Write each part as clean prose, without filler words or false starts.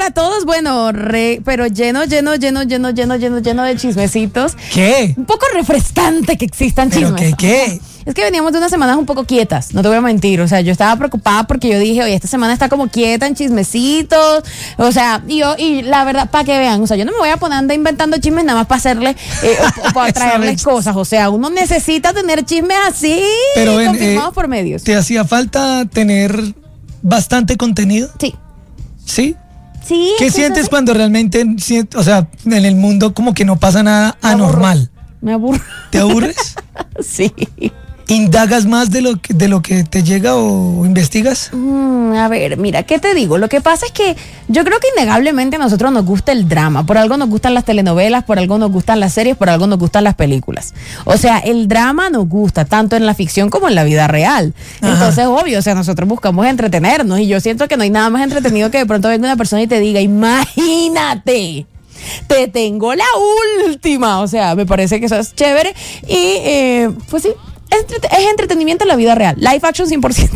para todos. Bueno, pero lleno de chismecitos. ¿Qué? Un poco refrescante que existan ¿Pero chismes. qué? Es que veníamos de unas semanas un poco quietas, no te voy a mentir. O sea, yo estaba preocupada porque yo dije, oye, esta semana está como quieta en chismecitos. O sea, y la verdad, para que vean, o sea, yo no me voy a poner a andar inventando chismes nada más para hacerle, o para traerles cosas. O sea, uno necesita tener chismes así, pero confirmados por medios. ¿Te hacía falta tener bastante contenido? Sí. ¿Sí? Sí. ¿Qué sientes cuando realmente, o sea, en el mundo como que no pasa nada anormal? Me aburro. ¿Te aburres? Sí. ¿Indagas más de lo que te llega o investigas? A ver, mira, ¿qué te digo? Lo que pasa es que yo creo que innegablemente a nosotros nos gusta el drama. Por algo nos gustan las telenovelas, por algo nos gustan las series, por algo nos gustan las películas. O sea, el drama nos gusta tanto en la ficción como en la vida real. Ajá. Entonces, obvio, o sea, nosotros buscamos entretenernos y yo siento que no hay nada más entretenido que de pronto venga una persona y te diga, imagínate, te tengo la última. O sea, me parece que eso es chévere y pues sí. Es entretenimiento en la vida real. Live action 100%.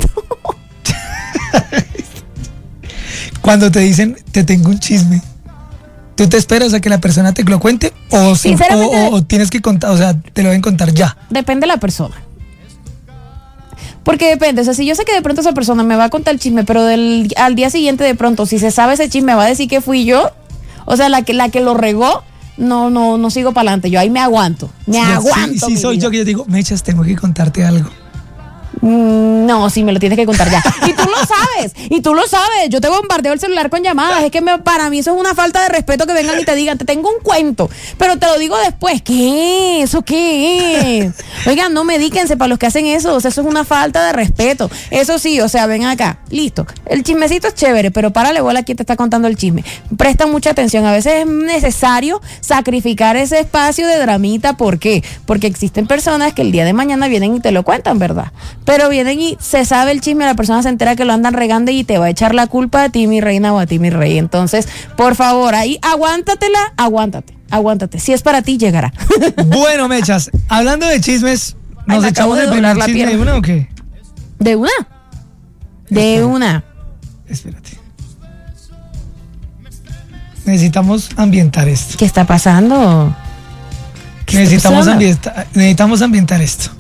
Cuando te dicen, te tengo un chisme, ¿tú te esperas a que la persona te lo cuente? ¿O tienes que contar, o sea, te lo deben contar ya? Depende de la persona. Porque depende, o sea, si yo sé que de pronto esa persona me va a contar el chisme, pero al día siguiente de pronto, si se sabe ese chisme, va a decir que fui yo, o sea, la que lo regó, no sigo para adelante. Yo ahí me aguanto. Sí, soy yo que yo digo, Mechas, tengo que contarte algo. No, sí, me lo tienes que contar ya. Y tú lo sabes. Yo te bombardeo el celular con llamadas. Es que para mí eso es una falta de respeto que vengan y te digan, te tengo un cuento, pero te lo digo después. ¿Qué es? ¿Eso qué es? Oigan, no medíquense para los que hacen eso. O sea, eso es una falta de respeto. Eso sí, o sea, ven acá. Listo. El chismecito es chévere, pero párale bola a quien te está contando el chisme. Presta mucha atención. A veces es necesario sacrificar ese espacio de dramita. ¿Por qué? Porque existen personas que el día de mañana vienen y te lo cuentan, ¿verdad? Pero vienen y se sabe el chisme, la persona se entera que lo andan regando y te va a echar la culpa a ti, mi reina, o a ti, mi rey. Entonces, por favor, ahí aguántate. Si es para ti, llegará. Bueno, Mechas, hablando de chismes, ¿nos echamos el primer chisme de una o qué? ¿De una? De una. Espérate. Necesitamos ambientar esto. ¿Qué está pasando? Necesitamos ambientar esto.